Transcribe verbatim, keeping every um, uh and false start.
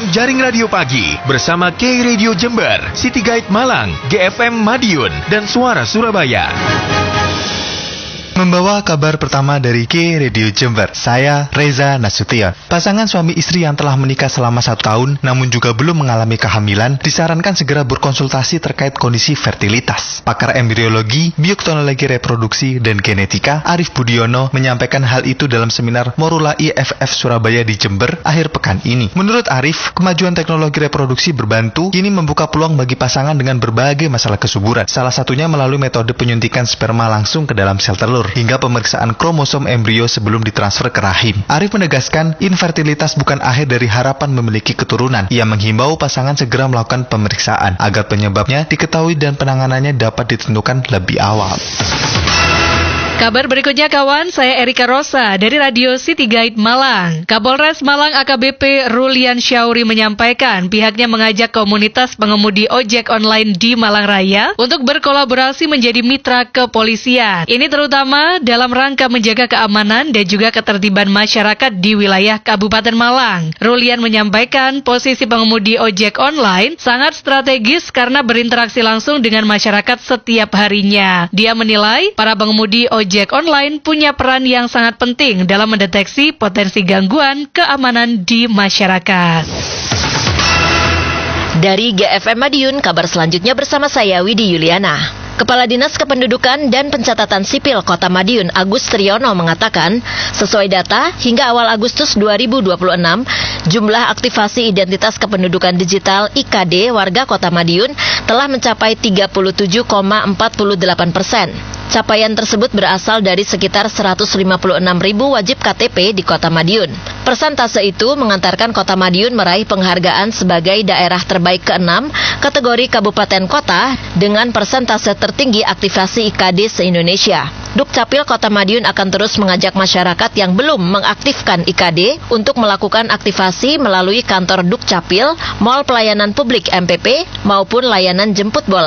dalam Jaring Radio Pagi bersama K Radio Jember, City Guide Malang, G F M Madiun, dan Suara Surabaya. Membawa kabar pertama dari K Radio Jember, saya Reza Nasution. Pasangan suami istri yang telah menikah selama satu tahun namun juga belum mengalami kehamilan disarankan segera berkonsultasi terkait kondisi fertilitas. Pakar embriologi, bioteknologi reproduksi, dan genetika Arif Budiono menyampaikan hal itu dalam seminar Morula I F F Surabaya di Jember akhir pekan ini. Menurut Arif, kemajuan teknologi reproduksi berbantu kini membuka peluang bagi pasangan dengan berbagai masalah kesuburan. Salah satunya melalui metode penyuntikan sperma langsung ke dalam sel telur hingga pemeriksaan kromosom embrio sebelum ditransfer ke rahim. Arif menegaskan, infertilitas bukan akhir dari harapan memiliki keturunan. Ia menghimbau pasangan segera melakukan pemeriksaan agar penyebabnya diketahui dan penanganannya dapat ditentukan lebih awal. Kabar berikutnya kawan, saya Erika Rosa dari Radio City Guide Malang. Kapolres Malang A K B P Rulian Syauri menyampaikan pihaknya mengajak komunitas pengemudi ojek online di Malang Raya untuk berkolaborasi menjadi mitra kepolisian. Ini terutama dalam rangka menjaga keamanan dan juga ketertiban masyarakat di wilayah Kabupaten Malang. Rulian menyampaikan posisi pengemudi ojek online sangat strategis karena berinteraksi langsung dengan masyarakat setiap harinya. Dia menilai para pengemudi ojek Ojek online punya peran yang sangat penting dalam mendeteksi potensi gangguan keamanan di masyarakat. Dari G F M Madiun, kabar selanjutnya bersama saya Widi Yuliana. Kepala Dinas Kependudukan dan Pencatatan Sipil Kota Madiun Agus Triyono mengatakan, sesuai data, hingga awal Agustus dua ribu dua puluh enam, jumlah aktivasi identitas kependudukan digital I K D warga Kota Madiun telah mencapai tiga puluh tujuh koma empat delapan persen. Capaian tersebut berasal dari sekitar seratus lima puluh enam ribu wajib K T P di Kota Madiun. Persentase itu mengantarkan Kota Madiun meraih penghargaan sebagai daerah terbaik keenam kategori kabupaten kota dengan persentase tertinggi aktivasi I K D se-Indonesia. Dukcapil Kota Madiun akan terus mengajak masyarakat yang belum mengaktifkan I K D untuk melakukan aktivasi melalui kantor Dukcapil, Mall Pelayanan Publik M P P, maupun layanan jemput bola